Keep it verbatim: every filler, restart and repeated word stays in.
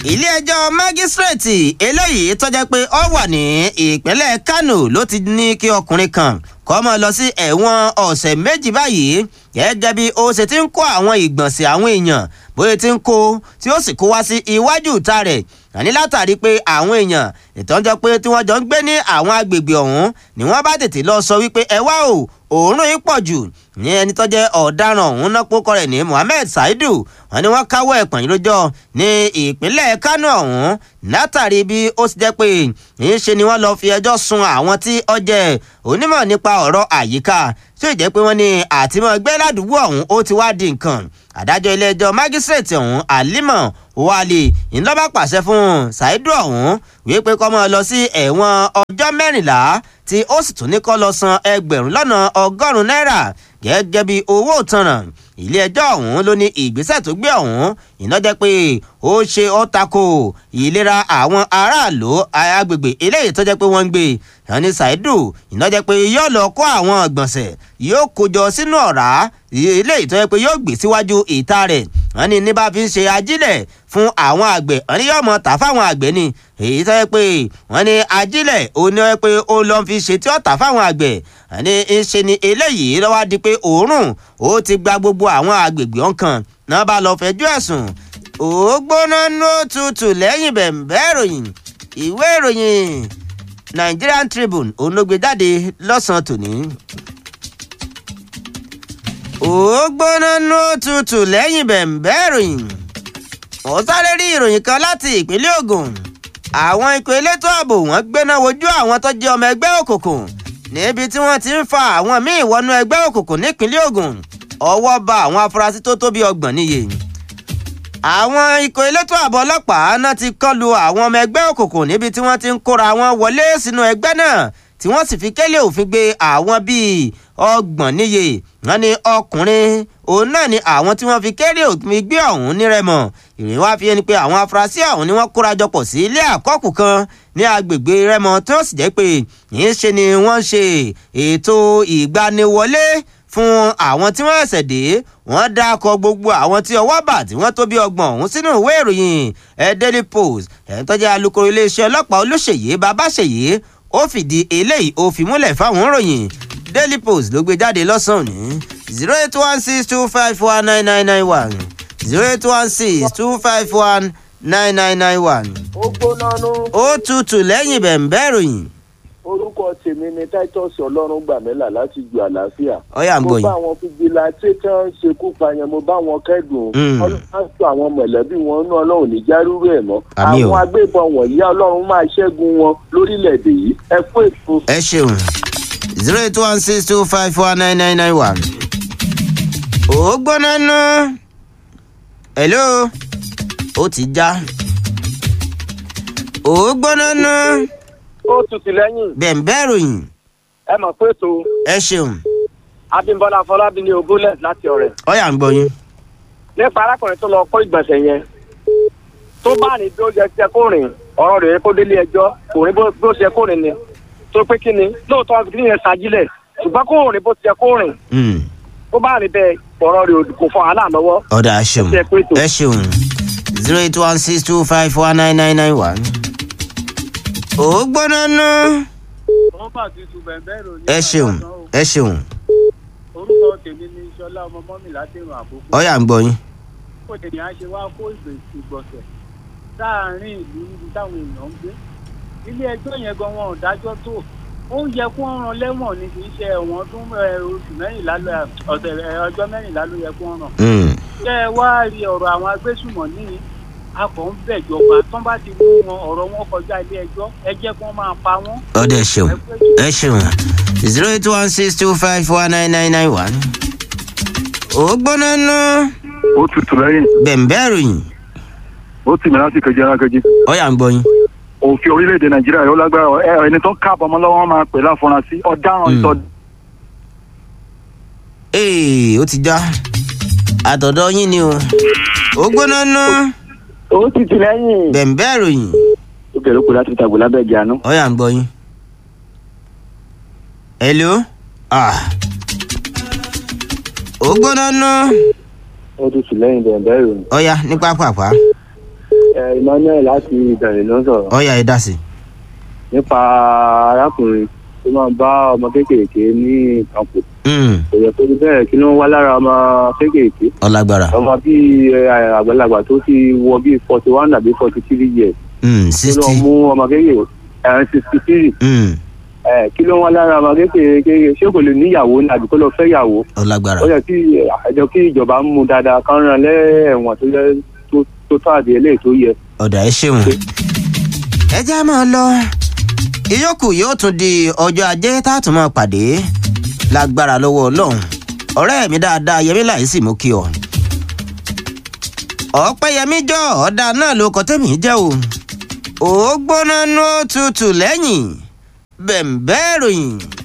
ilé-ẹjọ́ májísírèètì eléyìí tó jẹ́ pé ó wà ní ìpínlẹ̀ Kánò ló ti ní kí ọkùnrin kan kó máa lọ sí ẹ̀wọ̀n ọ̀sẹ̀ méjì báyìí gẹ́gẹ́ bí ó ṣe ti ń kó àwọn ìgbọ̀nsẹ̀ àwọn èèyàn bóyá ti ń kó tí ó sì kó wá sí iwájú ìta rẹ̀ àní látàrí pé àwọn èèyàn ìtọ́jọ́ pé tí wọ́n jọ ń gbé ní àwọn agbègbè ọ̀hún ni wọ́n bá tètè lọ sọ wípé ẹ wá o òórùn yìí pọ̀ jù ní ẹni tó jẹ́ ọ̀daràn ọ̀hún náà pókọ rẹ̀ ní Mohammed Saidu wọ́n ní wọ́n káwọ́ ẹ̀pọ̀n yìí lójọ́ ní ìpínlẹ̀ Kánò ọ̀hún látàrí bí ó ti jẹ́ pé níṣe ni wọ́n lọ fi ẹjọ́ sun àwọn tí ó jẹ́ onímọ̀ nípa ọ̀rọ̀ àyíká tí ó jẹ́ pé wọ́n ní àtìmọ́ gbé ládùúgbò ọ̀hún ó ti wá di nǹkan adájọ́ ilé-ẹjọ́ májísírèètì ọ̀hún Alimọ̀ Wálé ìlọ́ba pàṣẹ fún Saidu ọ̀hún wípé kó máa lọ sí ẹ̀wọ̀n ọjọ́ mẹ́rìnlá tí ó sì tún ní kó lọ san ẹgbẹ̀rún lọ́nà ọgọ́rùn-ún náírà gẹ́gẹ́ bí owó ìtanràn ilé-ẹjọ́ ọ̀hún ló ní ìgbésẹ̀ tó gbé ọ̀hún iná jẹ́ pé ó ṣe ó tako ìlera àwọn aráàlú agbègbè eléyìí tó jẹ́ pé wọ́n ń gbé ẹni Saidu iná jẹ́ pé yóò lọ kó àwọn ìgbọ̀nsẹ̀ yóò kójọ sínú ọ̀rá eléyìí tó jẹ́ pé yóò gbé síwájú ìta rẹ̀ wọ́n ní ní bá fi ń ṣe ajílẹ̀ fún àwọn àgbẹ̀ wọ́n ní yóò mọ̀ tà fáwọn àgbẹ̀ ni èyí tó yẹ pé wọ́n ní ajílẹ̀ ó ní pé ó lọ fi ṣe tí ó tà fáwọn àgbẹ̀ wọ́n ní ń ṣe ni eléyìí ló wá di pé òórùn ó ti gba gbogbo àwọn àgbègbè ọ̀kan náà bá lọ fẹjọ́ ẹ̀sùn ó gbóná ní òtútù lẹ́yìn bẹ̀m̀bẹ́ ìròyìn ìwé ìròyìn Nigerian Tribune òun ló gbé jáde lọ́sàn-án tòní. ó gbóná ní òtútù lẹ́yìn bẹ̀m̀bẹ́ ìròyìn ó sáré rí ìròyìn kan láti ìpínlẹ̀ Ògùn àwọn ikọ̀ elétò ààbò wọ́n gbéná wojú àwọn tó jẹ́ ọmọ ẹgbẹ́ òkùnkùn níbi tí wọ́n ti ń fa àwọn míì wọnú ẹgbẹ́ òkùnkùn nípínlẹ̀ Ògùn ọwọ́ bá àwọn afurasí tó tó bí ọgbọ̀n níye àwọn ikọ̀ elétò ààbò ọlọ́pàá náà ti kọlu àwọn ọmọ ẹgbẹ́ òkùnkùn níbi tí wọ́n ti ń kóra wọn wọlé sínú ẹgbẹ́ náà tí wọ́n sì fi kélé òfin gbé àwọn bíi ọgbọ̀n níye wọ́n ní ọkùnrin òun náà ni àwọn tí wọ́n fi kélé òfin gbé ọ̀hún ní Rẹ́mọ ìrìn wá fi ẹni pé àwọn afurasí ọ̀hún ni wọ́n kóra jọpọ̀ sí ilé àkọ́kù kan ní agbègbè Rẹ́mọ tó sì jẹ́ pé yìí ṣe ni wọ́n ṣe ètò ìgbaniwọlé fún àwọn tí wọ́n ẹ̀sẹ̀ dé wọ́n dákọ̀ gbogbo àwọn tí ọwọ́ bà tí wọ́n tó bí ọgbọ̀n ọ̀hún sínú ìwé ìròyìn Daily Post ẹ̀ tó jẹ́ alukoro iléeṣẹ́ ọlọ́pàá Olúṣèyí Babáṣèyí ó fìdí eléyìí ó fi múlẹ̀ fáwọn ìròyìn Daily Post ló gbé jáde lọ́sàn-án ní zero eight one six two five one nine nine nine one zero eight one six two five one nine nine nine one. ó gbóná nú. ó tutù lẹ́yìn bẹ̀m̀bẹ́ ìròyìn. orúkọ tèmi ni Titus Ọlọ́rungbàmílà láti ju àlàáfíà. ọ̀yà ń gbòyìn. mo bá wọn fìgbìlà tẹ́tàn ṣekú pààyàn mo bá wọn kẹ́dùn. ọlọ́run á sọ àwọn mọ̀lẹ́bí wọn nú ọlọ́run ní járúrú ẹ̀ mọ́. àmín o. àwọn agbébọn wọ̀nyí ọlọ́run máa ṣẹ́gun wọn lórílẹ̀‐èdè yìí ẹ fún ètò. ẹ ṣeun zero eight one six two five four nine nine nine one. ó gbóná ná. hello ó ti já. ó gbóná ná. ó tutù lẹ́yìn. bẹ̀m̀bẹ́ ìròyìn. ẹ mọ̀ pé tó. ẹ ṣeun. Abímbọ́lá Afọlábí ní ogúnlẹ̀ láti ọ̀rẹ́. ọ̀yà ń gbọ́ yín. nípa arákùnrin tó lọ kó ìgbọ̀nsẹ̀ yẹn tó bá ní bí ó yẹ ṣe kó rìn ọ̀rọ̀ rẹ̀ kó délé ẹjọ́ kò ní bó ṣe kó rìn ni tó pé kí ni lóòótọ́ kí ni yẹn ṣàjílẹ̀ ṣùgbọ́n kó rìn bó ṣe kó rìn tó bá rìn bẹ́ẹ̀ ọ̀rọ̀ rẹ̀ kò fọ àlà lọ́wọ́. ọ̀dà ẹ ṣeun ẹ ṣeun zero eight one six two five four nine nine nine one. ó gbóná ná. ẹ ṣeun ẹ ṣeun. orúkọ tèmi ni Ṣọlá ọmọ mọ́mì láti ìrìn àkókò. ọ̀yà ń gbọ́ yín. kò tèmi á ṣe wá kó ìgbọ̀nsẹ̀ sáàárín ìlú níbi táwọn èèyàn ń gbé. ilé ẹjọ́ yẹn gan wọn ò dájọ́ tó ó yẹ kó rán lẹ́wọ̀n ní kì í ṣe ẹ̀wọ̀n ọdún oṣù mẹ́rìnlá ọ̀sẹ̀ ọjọ́ mẹ́rìnlá ló yẹ kó rán. ṣé ẹ wá rí ọ̀rọ̀ àwọn agbésùmọ̀mí akọ̀ ń bẹ̀jọba tán bá ti mú wọn ọ̀rọ̀ wọn kọjá ilé ẹjọ́ ẹ jẹ́ kí wọ́n máa pa wọ́n. ọ̀dà ẹ ṣeun ẹ ṣeun zero eight one six two five four nine nine nine one. ó gbóná ná. ó tutù lẹ́yìn. bẹ̀m̀bẹ́ ìròyìn. ó tì mí láti kejì ara kejì. ọ̀yà ń gbọ́ yín. òfin orílẹ̀-èdè Nàìjíríà yóò lágbára ẹni tó káàbọ̀ ọmọ lọ́wọ́ máa pè láfọ̀rànsí ọ̀daràn ìtọ́. ee ó ti já àtọ̀dọ̀ yín ni o. ó gbóná ná. ó tutù lẹ́yìn. bẹ̀m̀bẹ́ ìròyìn. ó kẹ̀lé kó láti tàgbó lábẹ́ ìjà àánú. ọ̀yà ń gbọ́ yín. hello. ah. ó gbóná ná. ó tutù lẹ́yìn bẹ̀rẹ̀ ìròyìn. ọ̀yà ní pápápá. Emmanuel láti ìbẹ̀rẹ̀ ló ń sọ̀rọ̀. ọ̀ya ẹ dá sí. nípa arákùnrin tó máa ń bá ọmọ kéékèèké ní ìkànpò. kò yẹ kó bẹ́ẹ̀ kí ló ń wá lára ọmọ kéékèèké. ọlágbára. ọmọ bíi àgbàlagbà tó ti wọ bíi forty one àbí forty three years. sixty. tó lọ mú ọmọ kéékèèké ẹ̀ sixty three. kí ló ń wá lára ọmọ kéékèèké ṣé kò lè níyàwó ní àbí kó lọ fẹ́ yàwó. ọlágbára. ó yẹ kí ẹjọ́ kí ìjọba ń mú dáadáa kán rán lẹ́ẹ̀wọ̀n tó yẹ tó tó àdé eléyìí tó yẹ. ọ̀dà ẹ ṣeun. ẹ já máa lọ ìyókù yóò tún di ọjọ́ ajé tá a tún máa pàdé lágbára lọ́wọ́ ọlọ́run ọ̀rẹ́ mi dáadáa yẹmí láìsí mú kí ọ. ọ̀pẹ́yẹmí jọ ọ̀dà náà ló kọ́ tẹ́mi jẹ́ o. ó gbóná nú tutù lẹ́yìn bẹ̀m̀bẹ́ ròyìn.